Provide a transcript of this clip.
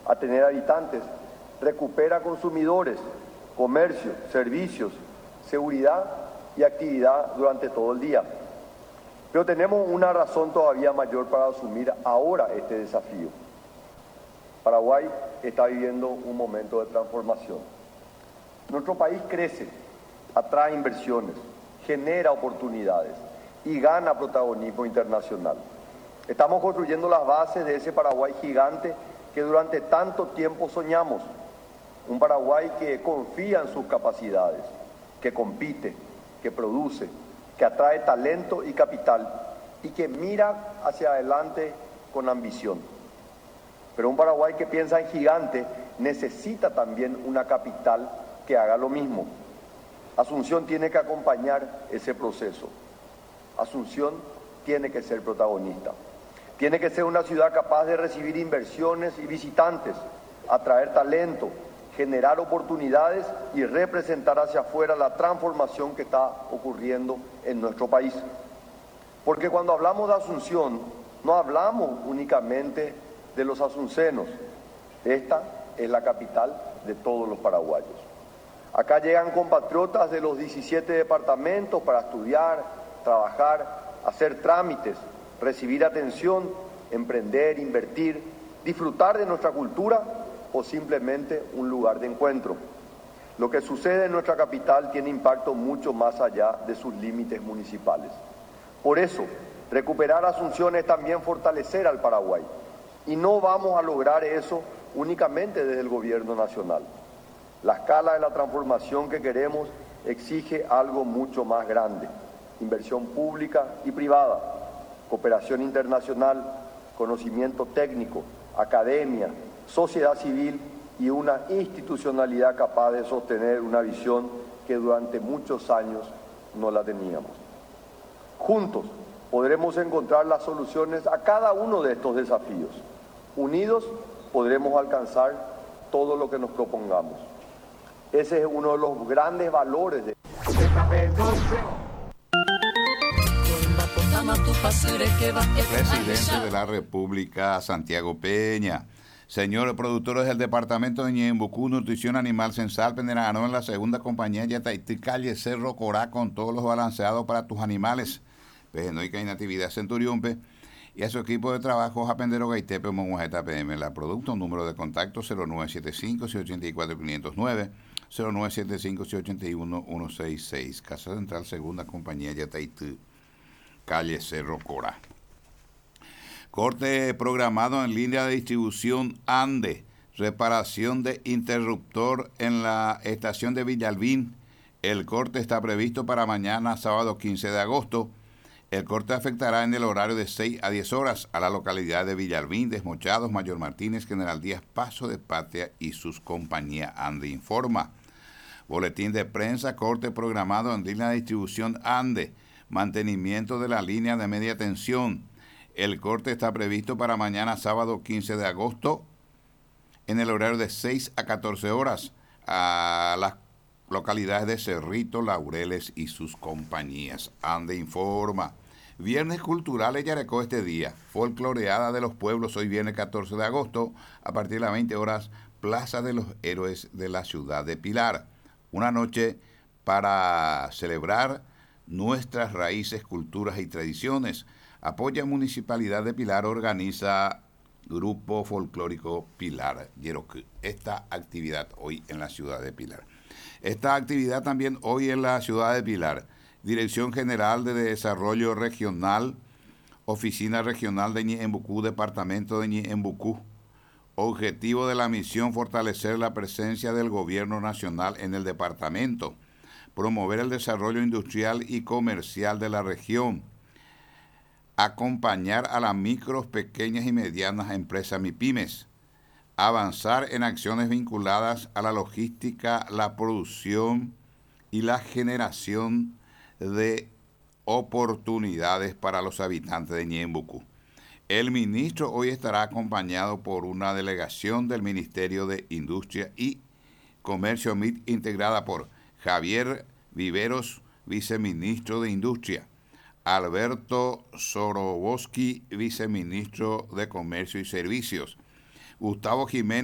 a tener habitantes, recupera consumidores, comercio, servicios, seguridad y actividad durante todo el día. Pero tenemos una razón todavía mayor para asumir ahora este desafío. Paraguay está viviendo un momento de transformación. Nuestro país crece, atrae inversiones, genera oportunidades y gana protagonismo internacional. Estamos construyendo las bases de ese Paraguay gigante que durante tanto tiempo soñamos. Un Paraguay que confía en sus capacidades, que compite, que produce, que atrae talento y capital y que mira hacia adelante con ambición. Pero un Paraguay que piensa en gigante necesita también una capital que haga lo mismo. Asunción tiene que acompañar ese proceso. Asunción tiene que ser protagonista. Tiene que ser una ciudad capaz de recibir inversiones y visitantes, atraer talento, generar oportunidades y representar hacia afuera la transformación que está ocurriendo en nuestro país. Porque cuando hablamos de Asunción, no hablamos únicamente de los asuncenos. Esta es la capital de todos los paraguayos. Acá llegan compatriotas de los 17 departamentos para estudiar, trabajar, hacer trámites, recibir atención, emprender, invertir, disfrutar de nuestra cultura o simplemente un lugar de encuentro. Lo que sucede en nuestra capital tiene impacto mucho más allá de sus límites municipales. Por eso, recuperar Asunción es también fortalecer al Paraguay. Y no vamos a lograr eso únicamente desde el gobierno nacional. La escala de la transformación que queremos exige algo mucho más grande: inversión pública y privada, cooperación internacional, conocimiento técnico, academia, sociedad civil y una institucionalidad capaz de sostener una visión que durante muchos años no la teníamos. Juntos podremos encontrar las soluciones a cada uno de estos desafíos. Unidos podremos alcanzar todo lo que nos propongamos. Ese es uno de los grandes valores de... Presidente de la República, Santiago Peña. Señores productores del departamento de Ñeembucú, Nutrición Animal Censal, Penderano en la segunda compañía Yataití, calle Cerro Corá, con todos los balanceados para tus animales. Pejenoica y Natividad Centuriumpe. Y a su equipo de trabajo, Japendero Gaitepe, Monguajeta PM, la producto, número de contacto 0975-684-509, 0975-681-166, Casa Central, segunda compañía Yataití, calle Cerro Corá. Corte programado en línea de distribución Ande, reparación de interruptor en la estación de Villalbín. El corte está previsto para mañana, sábado 15 de agosto. El corte afectará en el horario de 6 a 10 horas a la localidad de Villalbín, Desmochados, Mayor Martínez, General Díaz, Paso de Patria y sus compañías. Ande informa. Boletín de prensa, corte programado en línea de distribución Ande, mantenimiento de la línea de media tensión. El corte está previsto para mañana, sábado 15 de agosto, en el horario de 6 a 14 horas a las localidades de Cerrito, Laureles y sus compañías. Ande informa. Viernes cultural Yarecó este día. Folcloreada de los pueblos hoy viernes 14 de agosto a partir de las 20 horas. Plaza de los Héroes de la ciudad de Pilar. Una noche para celebrar nuestras raíces, culturas y tradiciones. Apoya Municipalidad de Pilar, organiza Grupo Folclórico Pilar Yarecó. Esta actividad hoy en la ciudad de Pilar. Esta actividad también hoy en la ciudad de Pilar. Dirección General de Desarrollo Regional, Oficina Regional de Ñeembucú, Departamento de Ñeembucú. Objetivo de la misión: fortalecer la presencia del Gobierno Nacional en el departamento, promover el desarrollo industrial y comercial de la región, acompañar a las micros, pequeñas y medianas empresas MIPYMES, avanzar en acciones vinculadas a la logística, la producción y la generación de oportunidades para los habitantes de Ñeembucú. El ministro hoy estará acompañado por una delegación del Ministerio de Industria y Comercio MIT, integrada por Javier Viveros, viceministro de Industria, Alberto Soroboski, viceministro de Comercio y Servicios, Gustavo Jiménez,